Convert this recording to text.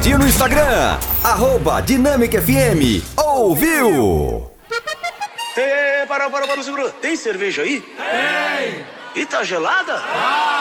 curtir no Instagram, @Dinâmica FM. Ouviu? Ei, para, segura. Tem cerveja aí? Tem! E tá gelada?